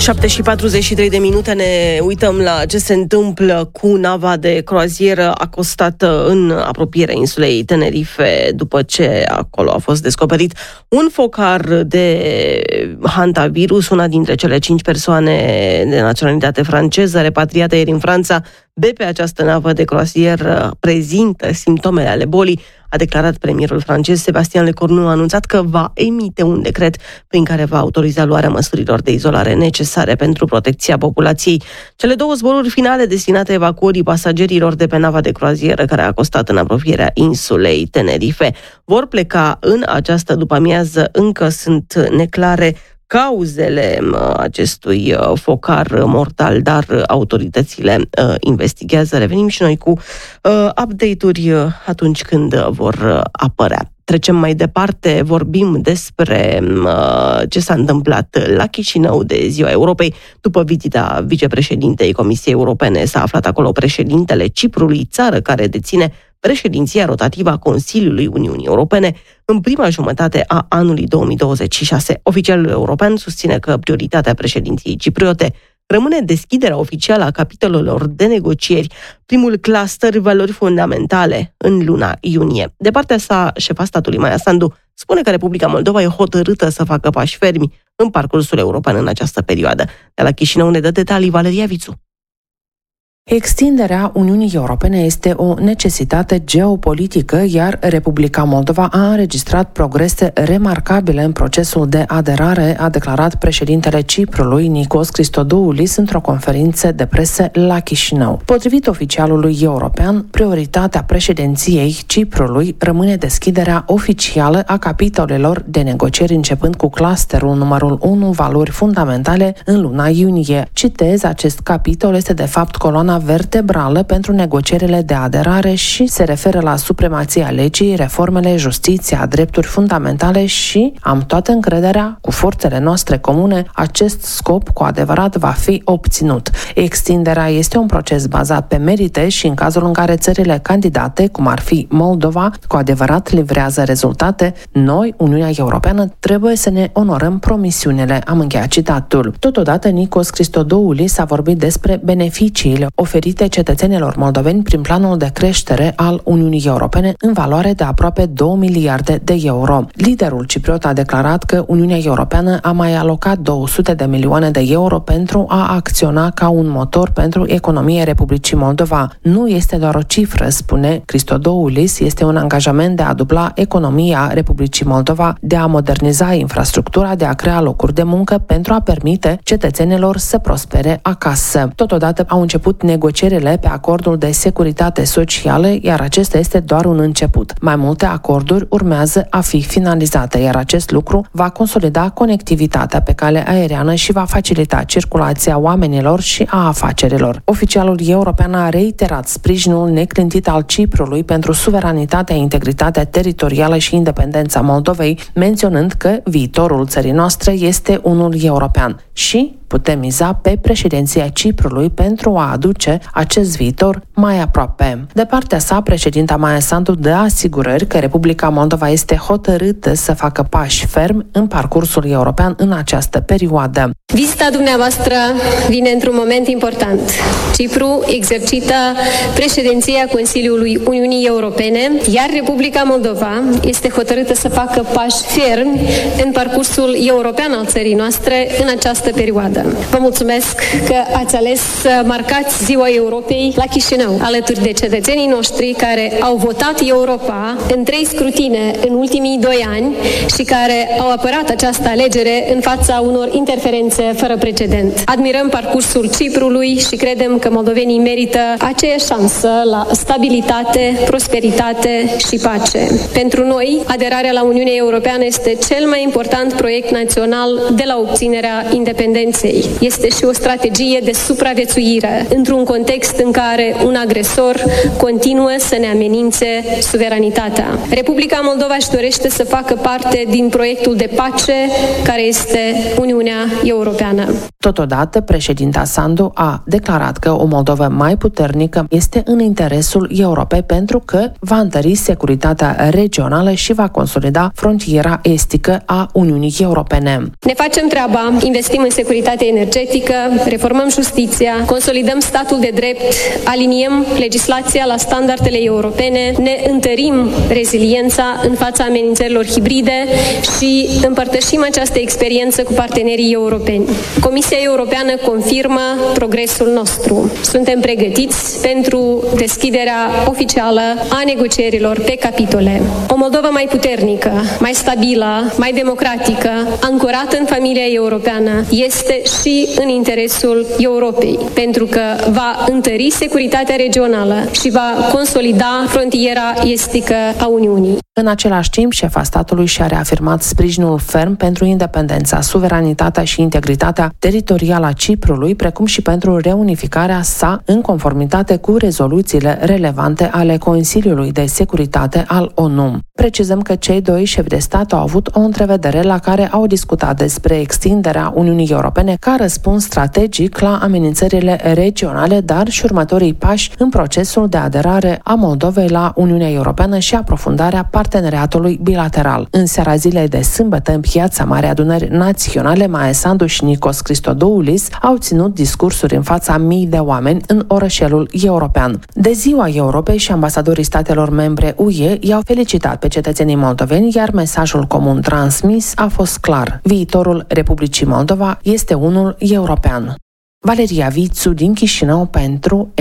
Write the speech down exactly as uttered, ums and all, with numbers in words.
șapte și patruzeci și trei de minute, ne uităm la ce se întâmplă cu nava de croazieră acostată în apropierea insulei Tenerife, după ce acolo a fost descoperit un focar de hantavirus, una dintre cele cinci persoane de naționalitate franceză repatriate ieri în Franța de pe această navă de croazieră prezintă simptomele ale bolii, a declarat premierul francez. Sébastien Lecornu a anunțat că va emite un decret prin care va autoriza luarea măsurilor de izolare necesare pentru protecția populației. Cele două zboruri finale destinate evacuării pasagerilor de pe nava de croazieră care a acostat în apropierea insulei Tenerife vor pleca în această după-amiază. Încă sunt neclare cauzele acestui focar mortal, dar autoritățile uh, investigează. Revenim și noi cu uh, update-uri atunci când vor apărea. Trecem mai departe, vorbim despre uh, ce s-a întâmplat la Chișinău de Ziua Europei. După vizita vicepreședintei Comisiei Europene, s-a aflat acolo președintele Ciprului, țară care deține președinția rotativă a Consiliului Uniunii Europene în prima jumătate a anului două mii douăzeci și șase. Oficialul european susține că prioritatea președinției cipriote rămâne deschiderea oficială a capitolelor de negocieri, primul cluster valori fundamentale în luna iunie. De partea sa, șefa statului Maia Sandu spune că Republica Moldova e hotărâtă să facă pași fermi în parcursul european în această perioadă. De la Chișinău ne dă detalii Valeria Vițu. Extinderea Uniunii Europene este o necesitate geopolitică, iar Republica Moldova a înregistrat progrese remarcabile în procesul de aderare, a declarat președintele Ciprului, Nikos Christodoulis, într-o conferință de presă la Chișinău. Potrivit oficialului european, prioritatea președinției Ciprului rămâne deschiderea oficială a capitolelor de negocieri, începând cu clusterul numărul unu, valori fundamentale, în luna iunie. Citez, acest capitol este de fapt coloana vertebrală pentru negocierile de aderare și se referă la supremația legii, reformele, justiția, drepturi fundamentale și am toată încrederea, cu forțele noastre comune, acest scop cu adevărat va fi obținut. Extinderea este un proces bazat pe merite și în cazul în care țările candidate, cum ar fi Moldova, cu adevărat livrează rezultate, noi, Uniunea Europeană, trebuie să ne onorăm promisiunile. Am încheiat citatul. Totodată, Nikos Christodoulis a vorbit despre beneficiile oferite cetățenilor moldoveni prin planul de creștere al Uniunii Europene în valoare de aproape două miliarde de euro. Liderul cipriot a declarat că Uniunea Europeană a mai alocat două sute de milioane de euro pentru a acționa ca un motor pentru economia Republicii Moldova. Nu este doar o cifră, spune Christodoulis, este un angajament de a dubla economia Republicii Moldova, de a moderniza infrastructura, de a crea locuri de muncă pentru a permite cetățenilor să prospere acasă. Totodată au început negocierile pe acordul de securitate socială, iar acesta este doar un început. Mai multe acorduri urmează a fi finalizate, iar acest lucru va consolida conectivitatea pe cale aeriană și va facilita circulația oamenilor și a afacerilor. Oficialul european a reiterat sprijinul neclintit al Ciprului pentru suveranitatea, integritatea teritorială și independența Moldovei, menționând că viitorul țării noastre este unul european și putem miza pe președinția Ciprului pentru a aduce acest viitor mai aproape. De partea sa, președinta Maia Sandu dă asigurări că Republica Moldova este hotărâtă să facă pași fermi în parcursul european în această perioadă. Vizita dumneavoastră vine într-un moment important. Cipru exercită președinția Consiliului Uniunii Europene, iar Republica Moldova este hotărâtă să facă pași fermi în parcursul european al țării noastre în această perioadă. Vă mulțumesc că ați ales să marcați Ziua Europei la Chișinău, alături de cetățenii noștri care au votat Europa în trei scrutine în ultimii doi ani și care au apărat această alegere în fața unor interferențe fără precedent. Admirăm parcursul Ciprului și credem că moldovenii merită aceeași șansă la stabilitate, prosperitate și pace. Pentru noi, aderarea la Uniunea Europeană este cel mai important proiect național de la obținerea independenței. Este și o strategie de supraviețuire într-un context în care un agresor continuă să ne amenințe suveranitatea. Republica Moldova își dorește să facă parte din proiectul de pace care este Uniunea Europeană. Totodată, președinta Sandu a declarat că o Moldovă mai puternică este în interesul Europei pentru că va întări securitatea regională și va consolida frontiera estică a Uniunii Europene. Ne facem treaba, investim în securitate energetică, reformăm justiția, consolidăm statul de drept, aliniem legislația la standardele europene, ne întărim reziliența în fața amenințărilor hibride și împărtășim această experiență cu partenerii europeni. Comisia Europeană confirmă progresul nostru. Suntem pregătiți pentru deschiderea oficială a negocierilor pe capitole. O Moldovă mai puternică, mai stabilă, mai democratică, ancorată în familia europeană, este și în interesul Europei, pentru că va întări securitatea regională și va consolida frontiera estică a Uniunii. În același timp, șefa statului și-a reafirmat sprijinul ferm pentru independența, suveranitatea și integritatea teritorială a Ciprului, precum și pentru reunificarea sa în conformitate cu rezoluțiile relevante ale Consiliului de Securitate al O N U. Precizăm că cei doi șefi de stat au avut o întrevedere la care au discutat despre extinderea Uniunii Europene ca răspuns strategic la amenințările regionale, dar și următorii pași în procesul de aderare a Moldovei la Uniunea Europeană și aprofundarea parteneriatului bilateral. În seara zilei de sâmbătă, în Piața Marei Adunări Naționale, Maia Sandu și Nikos Christodoulis au ținut discursuri în fața mii de oameni în orășelul european. De Ziua Europei și ambasadorii statelor membre U E i-au felicitat pe cetățenii moldoveni, iar mesajul comun transmis a fost clar. Viitorul Republicii Moldova este unul european. Valeria Vițu din Chișinău pentru